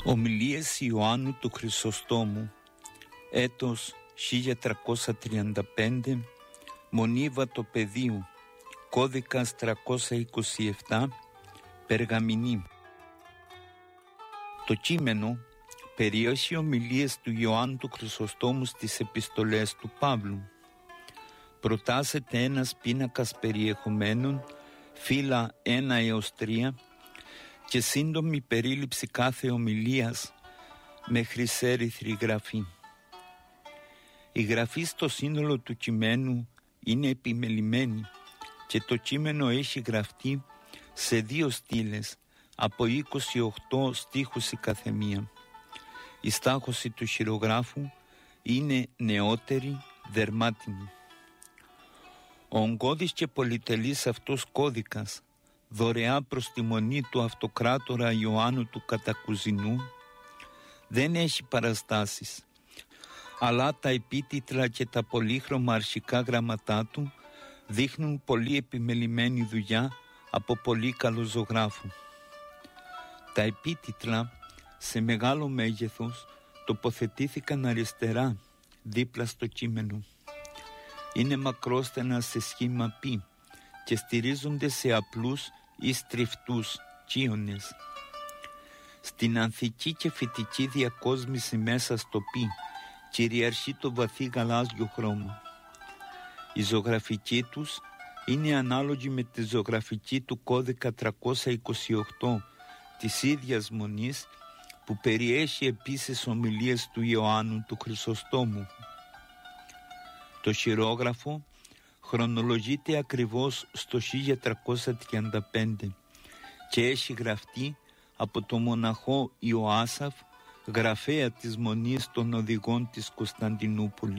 Ομιλίες Ιωάννου του Χρυσοστόμου, έτος 1335, Μονή Βατοπεδίου, κώδικας 327, Περγαμηνή. Το κείμενο περιέχει ομιλίες του Ιωάννου του Χρυσοστόμου στις επιστολές του Παύλου. Προτάσσεται ένας πίνακας περιεχομένων, φύλλα 1 έως 3, και σύντομη περίληψη κάθε ομιλίας με χρυσέρυθρη γραφή. Η γραφή στο σύνολο του κειμένου είναι επιμελημένη και το κείμενο έχει γραφτεί σε 2 στήλες από 28 στίχους η καθεμία. Η στάχωση του χειρογράφου είναι νεότερη, δερμάτινη. Ο ογκώδης και πολυτελής αυτός κώδικας, δωρεά προς τη μονή του αυτοκράτορα Ιωάννου του Κατακουζινού, δεν έχει παραστάσεις, αλλά τα επίτιτλα και τα πολύχρωμα αρχικά γραμματά του δείχνουν πολύ επιμελημένη δουλειά από πολύ καλό ζωγράφο. Τα επίτιτλα σε μεγάλο μέγεθος τοποθετήθηκαν αριστερά δίπλα στο κείμενο. Είναι μακρόστενα σε σχήμα π και στηρίζονται σε απλούς ή στριφτούς κύονες. Στην ανθική και φυτική διακόσμηση μέσα στο π κυριαρχεί το βαθύ γαλάζιο χρώμα. Η ζωγραφική τους είναι ανάλογη με τη ζωγραφική του κώδικα 328 της ίδιας μονής, που περιέχει επίσης ομιλίες του Ιωάννου του Χρυσοστόμου. Το χειρόγραφο χρονολογείται ακριβώς στο 1335 και έχει γραφτεί από το μοναχό Ιωάσαφ, γραφέα της Μονής των Οδηγών της Κωνσταντινούπολης.